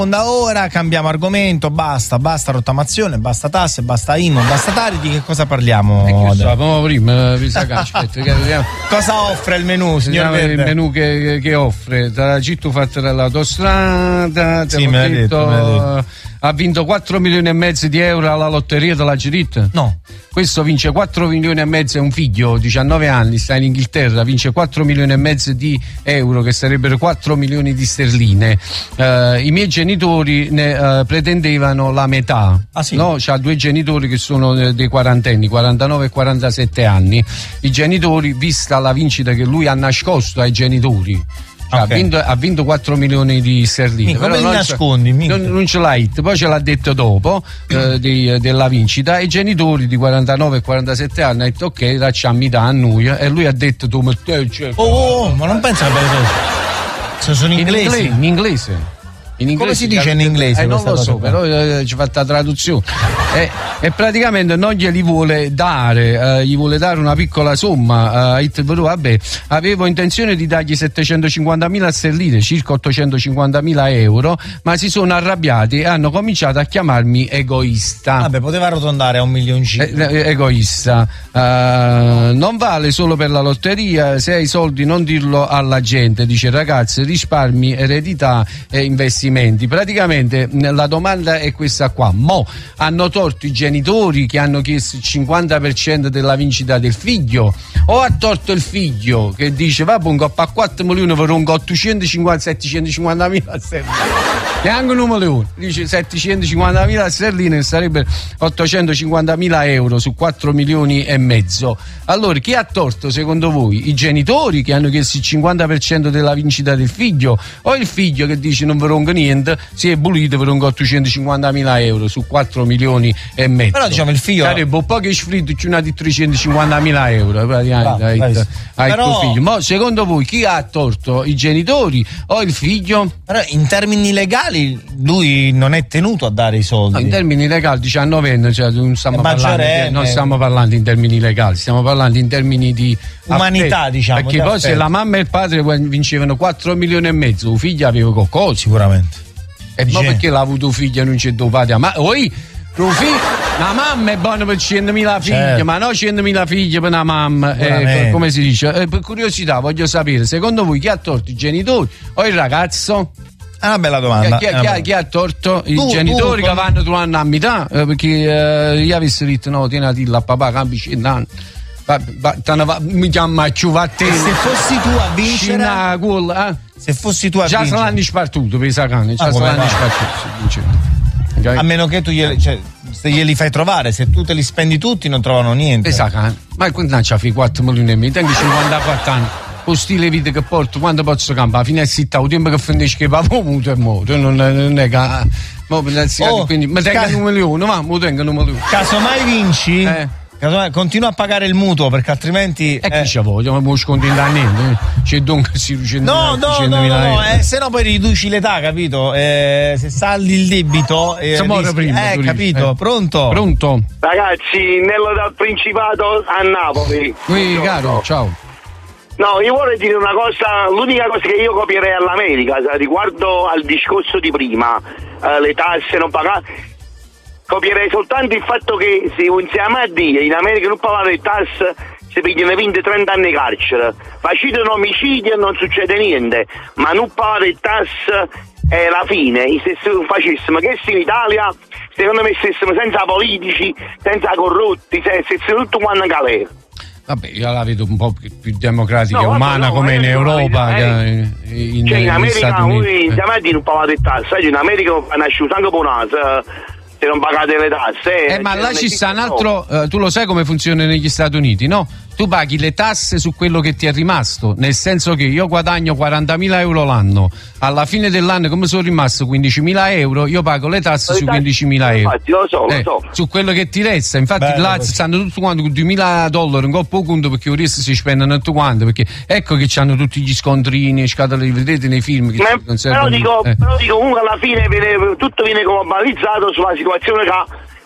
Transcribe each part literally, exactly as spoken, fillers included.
Da ora cambiamo argomento, basta, basta rottamazione, basta tasse, basta I M U, basta Tari. Di che cosa parliamo? Eh, che so, prima, aspetta, che cosa offre il menù, signor Verde? Il menù che, che offre, tra Gitto fatto dall'autostrada, sì, me l'ha detto, me l'ha detto. Ha vinto quattro milioni e mezzo di euro alla lotteria della Girit? No. Questo vince quattro milioni e mezzo, è un figlio, diciannove anni, sta in Inghilterra, vince quattro milioni e mezzo di euro, che sarebbero quattro milioni di sterline. Uh, I miei genitori ne uh, pretendevano la metà. Ah, sì? No, c'ha due genitori che sono dei quarantenni, quarantanove e quarantasette anni. I genitori, vista la vincita che lui ha nascosto ai genitori, cioè, okay. ha, vinto, ha vinto quattro milioni di sterline. Come li nascondi? Non, non ce l'ha hit, poi ce l'ha detto dopo eh, di, della vincita. I genitori di quarantanove e quarantasette anni hanno detto ok, facciamo da a noi, e lui ha detto tu ma te, cioè, oh, oh, ma non pensa che sono inglesi? In inglese, in inglese. In inglese, come si dice in inglese? Eh, non lo so, però eh, ci ha fatto la traduzione. E, e praticamente non glieli vuole dare, eh, gli vuole dare una piccola somma. Eh, it, però, vabbè, avevo intenzione di dargli settecentocinquantamila sterline, circa ottocentocinquantamila euro, ma si sono arrabbiati e hanno cominciato a chiamarmi egoista. Vabbè, poteva arrotondare a un milioncino. Eh, egoista. Eh, non vale solo per la lotteria, se hai soldi non dirlo alla gente, dice ragazzi, risparmi, eredità e investimenti. Praticamente la domanda è questa qua: mo hanno torto i genitori che hanno chiesto il cinquanta per cento della vincita del figlio, o ha torto il figlio che dice va un coppa a quattro milioni per un ottocentocinquanta settecentocinquantamila sterline, neanche un milione, dice settecentocinquantamila sterline, sarebbe ottocentocinquantamila euro su quattro milioni e mezzo. Allora chi ha torto secondo voi? I genitori che hanno chiesto il cinquanta per cento della vincita del figlio, o il figlio che dice non verongo niente, si è bulito per un ottocentocinquantamila euro su quattro milioni e mezzo? Però diciamo il figlio sarebbe un po' che sfritto c'è una di trecentocinquantamila euro praticamente. Hai, hai, hai però... tuo figlio. Ma secondo voi chi ha torto? I genitori o il figlio? Però in termini legali lui non è tenuto a dare i soldi. No, in termini legali diciannove, cioè non stiamo parlando, non stiamo parlando in termini legali, stiamo parlando in termini di umanità, affetto, diciamo. Perché poi se la mamma e il padre vincevano quattro milioni e mezzo, il figlio aveva qualcosa. Sicuramente. E ma perché l'ha avuto figlio e non c'è tuo padre? Ma oi, la mamma è buona per centomila figli, certo. Ma no centomila figli per una mamma. Eh, come si dice? Eh, per curiosità voglio sapere, secondo voi chi ha torto, i genitori o il ragazzo? È una bella domanda. Chi, chi, chi, ha, chi ha torto? I tu, genitori tu, che vanno due anni a metà, eh, perché eh, gli avessero detto no, tieni a dirla a papà, cambi cent'anni. Mi chiama Ciuvatte. Se fossi tu a vincere, eh? se fossi tu a già vincere, già se l'hanno spartuto per i sacani, già ah, se l'hanno spartuto. Okay. A meno che tu glieli, cioè, se glieli fai trovare, se tu te li spendi tutti non trovano niente. Esatto, ma quando c'ha fai quattro milioni e mezzo, tengo cinquantaquattro anni. Con stile vita che porto, quando posso campare, fino a sitta, il tempo che finisce che va, muto e muto, non, non è che. Ma oh, quindi mi tengo ca- un milione, ma mi tengo un milione. Casomai vinci? Eh. Continua a pagare il mutuo perché altrimenti e eh. chi c'è voglia, ma non sconti da niente, c'è dunque si riduce no no no no, no eh, se no poi riduci l'età, capito? Eh, se saldi il debito eh, rischi, prima, eh capito? Eh. Pronto? Pronto? Ragazzi, Nello dal Principato a Napoli. Qui caro, ciao. No, io vorrei dire una cosa, l'unica cosa che io copierei all'America riguardo al discorso di prima, eh, le tasse non pagate. Copierei soltanto il fatto che se insieme a Dio in America non pagano le tasse si pigliano venti trenta anni di carcere, facendo un omicidio non succede niente, ma non pagare le tasse è la fine. Se facessimo che in Italia secondo me stessimo senza politici, senza corrotti, se stessimo tutto quanto in galera. Vabbè, io la vedo un po' più, più democratica e no, umana no, come in Europa, eh, che in, cioè, in America voi insieme eh. a Dio non pagate le tasse, in America nasce anche buonato. Se non pagate le tasse eh, ma là ci sta un altro eh, tu lo sai come funziona negli Stati Uniti, no? Tu paghi le tasse su quello che ti è rimasto, nel senso che io guadagno quarantamila euro l'anno, alla fine dell'anno come sono rimasto quindicimila euro, io pago le tasse le su quindicimila euro. Infatti, lo so, lo eh, so. Su quello che ti resta, infatti bello, là stanno tutti quanti con duemila dollari, un po' conto perché il resto si spendono tutto quanto, perché ecco che c'hanno tutti gli scontrini, scatole, vedete nei film che ma, però, dico, eh. però dico comunque alla fine viene, tutto viene globalizzato sulla situazione che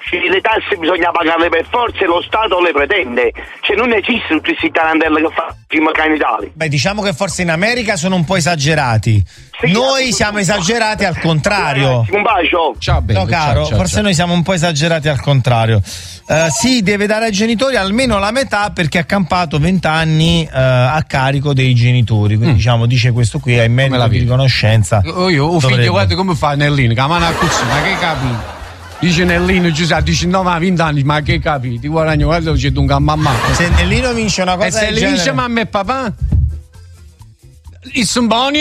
le tasse bisogna pagarle per forza e lo Stato le pretende, cioè non esiste tutti questi tarantelle che fanno i mecanitali. Beh, diciamo che forse in America sono un po' esagerati, sì, noi siamo esagerati al contrario. Un bacio. Ciao bello, no, caro, ciao, ciao, forse ciao. Noi siamo un po' esagerati al contrario. Uh, sì, deve dare ai genitori almeno la metà perché ha campato vent'anni uh, a carico dei genitori, quindi mm. diciamo dice questo qui, è merito di riconoscenza. Oh, io, oh figlio, guarda come fa Nellino, che mano a così, ma che capi? Dice Nellino, Giuseppe, diciannove a venti anni, ma che capi? Ti guadagno, guarda, c'è un mamma. Se Nellino vince una cosa e se del vince mamma e papà? I sono buoni,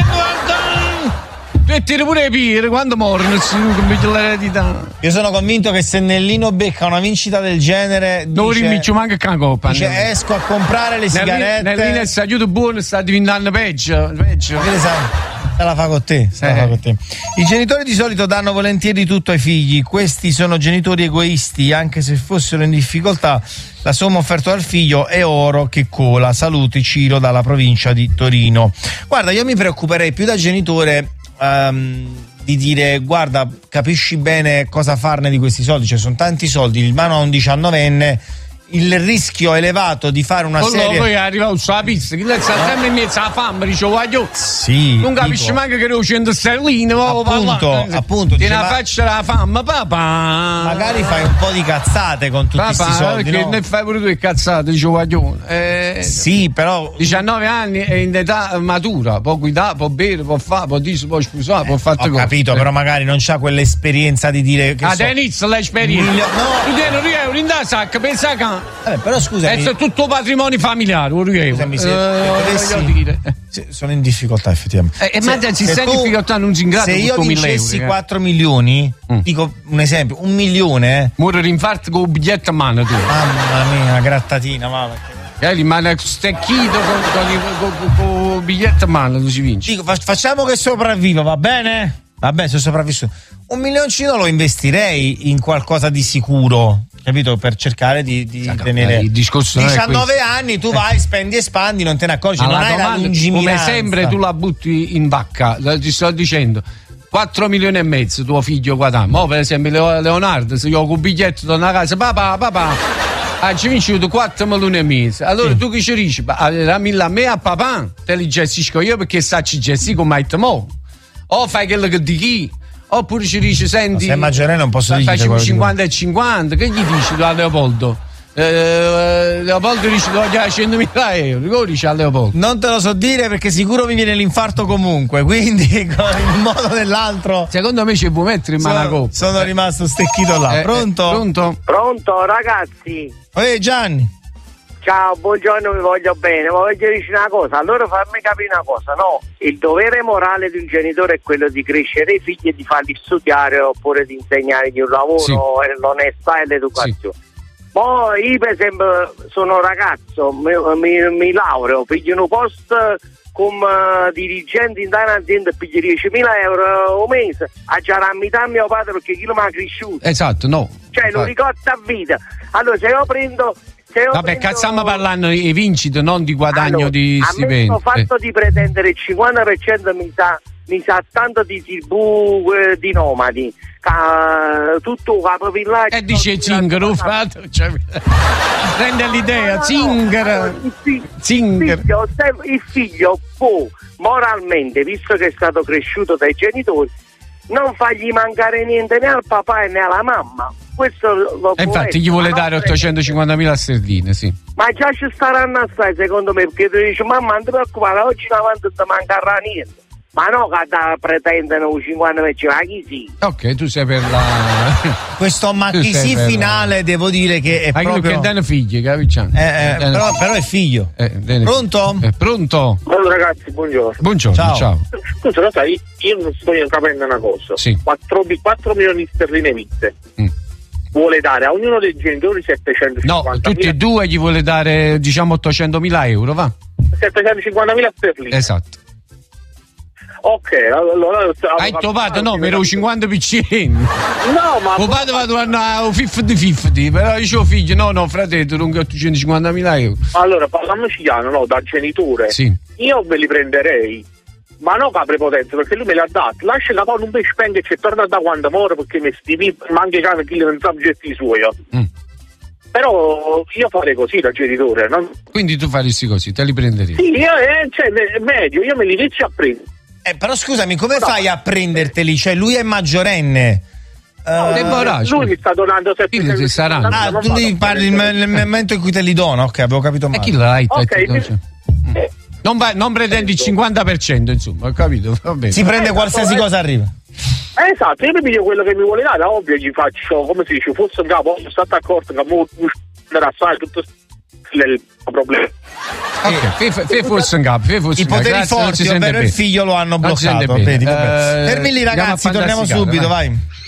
guarda! E tiri pure i pire quando morrono l'eredità. Io sono convinto che se Nellino becca una vincita del genere dice, non rimiccio manca che coppa, dice esco a comprare le sigarette. Nellino è aiuto buono, sta diventando peggio, peggio. Che ne sai? Se la fa con te, se eh. la fa con te. I genitori di solito danno volentieri tutto ai figli, questi sono genitori egoisti, anche se fossero in difficoltà la somma offerta al figlio è oro che cola. Saluti Ciro dalla provincia di Torino. Guarda, io mi preoccuperei più da genitore Um, di dire guarda, capisci bene cosa farne di questi soldi, cioè sono tanti soldi in mano a un diciannovenne, il rischio elevato di fare una Quello serie poi arriva sulla pista che lei sta no? sempre in mezzo alla fame, dice voglio sì, non capisci dico, manco che ero cento sterline appunto, appunto ti la faccia la fame papà, magari fai un po' di cazzate con tutti questi soldi, perché no? ne fai pure tu che cazzate, dice voglio eh, sì, però diciannove anni è in età matura, può guidare, può bere, può fare, può dire, può sposare, eh, può fare ho cose. Capito, eh. però magari non c'ha quell'esperienza di dire che ah, so, inizia l'esperienza Milio- no. tu tieni un euro in da sacca, pensa che eh, però scusa, è tutto patrimonio familiare, un scusami, se, uh, dovessi, dire. Se, sono in difficoltà effettivamente. Eh, se, ma se sei in difficoltà non si ingrata. Se io vincessi euro, quattro eh. milioni, mm. dico un esempio, un milione, eh. muore rinfarto con un biglietto a mano tu. Mamma mia, una grattatina, mamma. Eh, rimane stecchito con, con, con, con, con il biglietto a mano, tu si vince. Dico, facciamo che sopravviva, va bene? Vabbè, se sopravvissuto. Un milioncino lo investirei in qualcosa di sicuro, capito? Per cercare di, di Sacca, tenere il discorso diciannove anni, tu vai, spendi e spandi, non te ne accorgi, allora, non hai domanda, la lungimiranza. Come sempre tu la butti in vacca, ti sto dicendo. quattro milioni e mezzo tuo figlio guadagna. Mo per esempio Leonardo, se io con un biglietto torno a casa, papà, papà, ha vinto quattro milioni e mezzo. Allora sì. Tu che ci dici? A me a papà te li gestisco io perché sa ci gestisco come mo. O fai quello che di chi? Oppure ci dici, senti, se è maggiore non posso dire facciamo cinquanta e cinquanta, che gli dici tu a Leopoldo? Eh, Leopoldo dice che centomila euro, cosa dici a Leopoldo? Non te lo so dire perché sicuro mi viene l'infarto comunque, quindi in un modo o nell'altro secondo me ci può mettere in mano coppa. Sono rimasto stecchito là. eh, Pronto? Eh, pronto? Pronto ragazzi. Ehi Gianni. Ciao, buongiorno, vi voglio bene, ma voglio dire una cosa, allora fammi capire una cosa, no? Il dovere morale di un genitore è quello di crescere i figli e di farli studiare oppure di insegnargli un lavoro, sì. e l'onestà e l'educazione. Sì. Poi io per esempio sono ragazzo, mi, mi, mi laureo, piglio un posto come dirigente in un'azienda e piglio diecimila euro un mese, a già la metà mio padre perché chi lo mi ha cresciuto. Esatto, no. Cioè lo ricotta a vita. Allora se io prendo... Vabbè, prendo... stiamo parlando di vincite, non di guadagno allora, di stipendio. A me fatto eh. di pretendere il cinquanta per cento mi sa, mi sa tanto di tribù eh, di nomadi. Ca, tutto capo villaggio. E dice Zingaro, fatto, cioè, prende l'idea, no, no, Zingaro. No, il, figlio, Zingaro. Il, figlio, il figlio può moralmente, visto che è stato cresciuto dai genitori, non fargli mancare niente né al papà né alla mamma. Questo lo e infatti essere, gli vuole dare ottocentocinquantamila sterline, sì. Ma già ci staranno assai secondo me, perché tu dici mamma non ti preoccupare, oggi in avanti non ti mancherà niente. Ma no che da pretendono cinquanta per cento, ma chi sì? Ok, tu sei per la... Questo ma chi sì finale la... devo dire che è ma proprio... che danno figli, capisci? Eh, eh, però, però è figlio. Eh, pronto? Eh, pronto? Buongiorno ragazzi, buongiorno. Buongiorno, ciao. ciao. Scusa, lo sai, io non sto capendo una cosa. Sì. quattro milioni di sterline viste. Mm. Vuole dare a ognuno dei genitori settecentocinquanta. No, tutti e due gli vuole dare diciamo ottocentomila euro, va? settecentocinquantamila sterline. Esatto. Ok, allora hai trovato no, per un cinquanta per cento. No, ma il padre va a un cinquanta cinquanta, però dicevo figlio, no, no, fratello, non che ottocentocinquantamila euro. Allora, parliamoci chiaro, no, da genitore. Sì. Io ve li prenderei Ma no che prepotenza, perché lui me l'ha dato. Lascia che poi non mi spende e ci torna da quando muore, perché mi stivi, ma anche cane che non sa gesti suoi. Mm. Però io farei così da genitore, no? Quindi tu faresti così, te li prenderesti? Sì, io, eh, cioè, meglio, io me li inizio a prendere. Eh, però scusami, come no. fai a prenderteli? Cioè, lui è maggiorenne. No, uh, lui mi sta donando sette saranno. Ah, tu mi parli nel momento in cui te li dono, ok, avevo capito male. E chi l'hai? Ok, ti, ti, eh. Non, va, non pretendi il cinquanta per cento, insomma, ho capito, va bene. Si prende eh, qualsiasi eh. cosa arriva. Eh, esatto, io mi piglio quello che mi vuole dare, ovvio gli faccio, come si dice, fosse un capo, sono stato accorto che mo andrà a tutto il problema. Ok, fai forse un capo, fai forse i poteri grazie, forti, ovvero il figlio lo hanno bloccato. Vedi, uh, fermi lì ragazzi, torniamo subito, vai.